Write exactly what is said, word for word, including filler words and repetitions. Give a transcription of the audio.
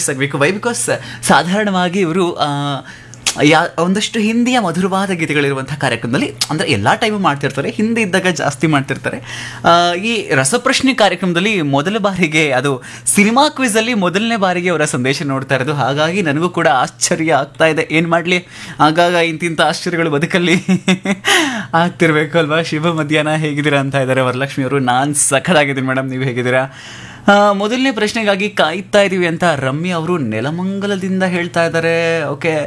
Miss ಆಗಬೇಕು. Why because ಸಾಧಾರಣವಾಗಿ ಇವರು ಯಾ ಒಂದಷ್ಟು ಹಿಂದಿಯ ಮಧುರವಾದ ಗೀತೆಗಳಿರುವಂಥ ಕಾರ್ಯಕ್ರಮದಲ್ಲಿ ಅಂದರೆ ಎಲ್ಲ ಟೈಮು ಮಾಡ್ತಿರ್ತಾರೆ, ಹಿಂದಿ ಇದ್ದಾಗ ಜಾಸ್ತಿ ಮಾಡ್ತಿರ್ತಾರೆ. ಈ ರಸಪ್ರಶ್ನೆ ಕಾರ್ಯಕ್ರಮದಲ್ಲಿ ಮೊದಲ ಬಾರಿಗೆ ಅದು ಸಿನಿಮಾ ಕ್ವಿಝಲ್ಲಿ ಮೊದಲನೇ ಬಾರಿಗೆ ಅವರ ಸಂದೇಶ ನೋಡ್ತಾ ಇರೋದು. ಹಾಗಾಗಿ ನನಗೂ ಕೂಡ ಆಶ್ಚರ್ಯ ಆಗ್ತಾ ಇದೆ. ಏನು ಮಾಡಲಿ, ಆಗಾಗ ಇಂತಿಂಥ ಆಶ್ಚರ್ಯಗಳು ಬದುಕಲ್ಲಿ ಆಗ್ತಿರ್ಬೇಕು ಅಲ್ವಾ. ಶುಭ ಮಧ್ಯಾಹ್ನ, ಹೇಗಿದ್ದೀರಾ ಅಂತ ಇದ್ದಾರೆ ವರಲಕ್ಷ್ಮಿ ಅವರು. ನಾನು ಸಖತ್ತಾಗಿದ್ದೀನಿ ಮೇಡಮ್, ನೀವು ಹೇಗಿದ್ದೀರಾ? ಮೊದಲನೇ ಪ್ರಶ್ನೆಗಾಗಿ ಕಾಯ್ತಾ ಇದ್ದೀವಿ ಅಂತ ರಮ್ಯಾ ಅವರು ನೆಲಮಂಗಲದಿಂದ ಹೇಳ್ತಾ ಇದ್ದಾರೆ. ಓಕೆ,